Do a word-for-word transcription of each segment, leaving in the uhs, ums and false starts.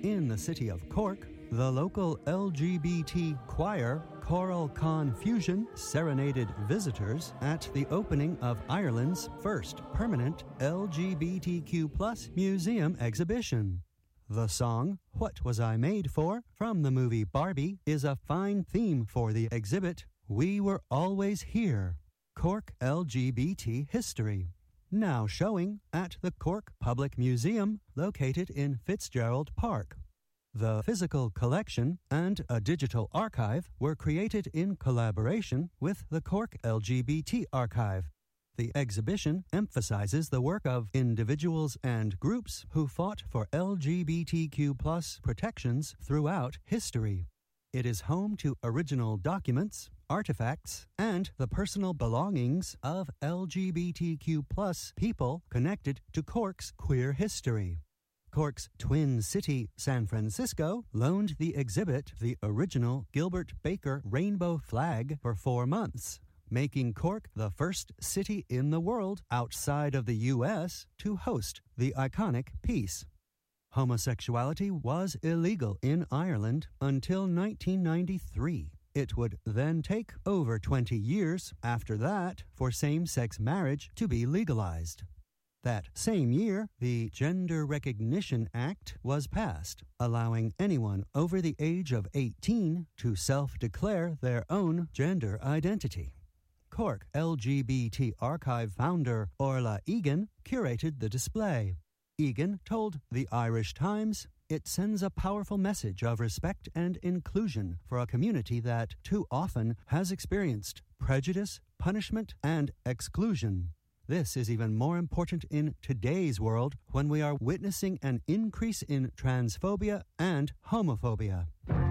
In the city of Cork, the local L G B T choir Choral Confusion serenaded visitors at the opening of Ireland's first permanent L G B T Q plus museum exhibition. The song, What Was I Made For, from the movie Barbie, is a fine theme for the exhibit, We Were Always Here, Cork L G B T History, now showing at the Cork Public Museum located in Fitzgerald Park. The physical collection and a digital archive were created in collaboration with the Cork L G B T Archive. The exhibition emphasizes the work of individuals and groups who fought for L G B T Q plus protections throughout history. It is home to original documents, artifacts, and the personal belongings of L G B T Q plus people connected to Cork's queer history. Cork's twin city, San Francisco, loaned the exhibit the original Gilbert Baker rainbow flag for four months, making Cork the first city in the world outside of the U S to host the iconic piece. Homosexuality was illegal in Ireland until nineteen ninety-three. It would then take over twenty years after that for same-sex marriage to be legalized. That same year, the Gender Recognition Act was passed, allowing anyone over the age of eighteen to self-declare their own gender identity. Cork L G B T Archive founder Orla Egan curated the display. Egan told the Irish Times, "It sends a powerful message of respect and inclusion for a community that too often has experienced prejudice, punishment, and exclusion. This is even more important in today's world when we are witnessing an increase in transphobia and homophobia."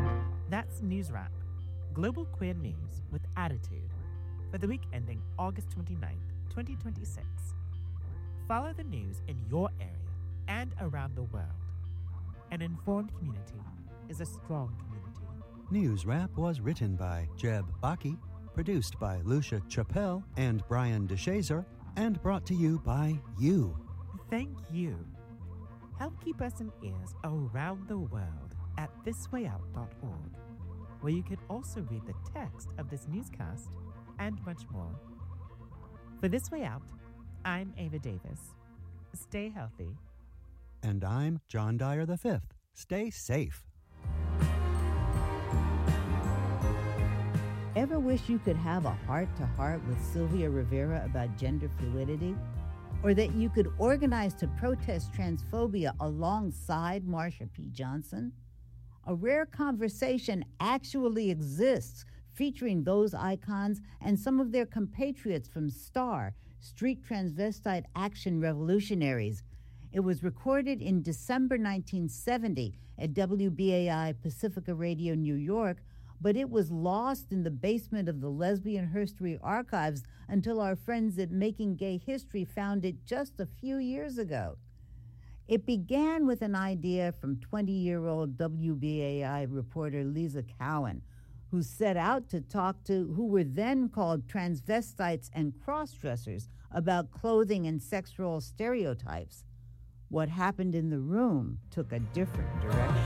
That's News Wrap, global queer news with attitude, for the week ending August twenty-ninth, twenty twenty-six. Follow the news in your area and around the world. An informed community is a strong community. News Wrap was written by Jeb Baki, produced by Lucia Chappelle and Brian DeShazer, and brought to you by you. Thank you. Help keep us in ears around the world at this way out dot org, where you can also read the text of this newscast and much more. For This Way Out, I'm Ava Davis. Stay healthy. And I'm John Dyer the Fifth. Stay safe. Ever wish you could have a heart-to-heart with Sylvia Rivera about gender fluidity? Or that you could organize to protest transphobia alongside Marsha P. Johnson? A rare conversation actually exists featuring those icons and some of their compatriots from STAR, Street Transvestite Action Revolutionaries. It was recorded in December nineteen seventy at W B A I Pacifica Radio New York, but it was lost in the basement of the Lesbian Herstory archives until our friends at Making Gay History found it just a few years ago. It began with an idea from twenty-year-old W B A I reporter Lisa Cowan, who set out to talk to who were then called transvestites and cross-dressers about clothing and sex role stereotypes. What happened in the room took a different direction.